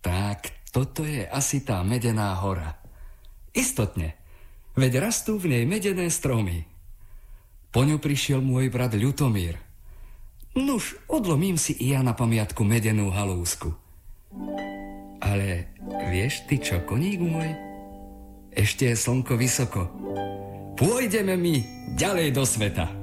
Tak, toto je asi tá Medená hora. Istotne, veď rastú v nej medené stromy. Po ňu prišiel môj brat Ľutomír. Nuž, odlomím si i ja na pamiatku medenú halúsku. Ale vieš ty čo, koník môj? Ešte je slnko vysoko. Pôjdeme my ďalej do sveta.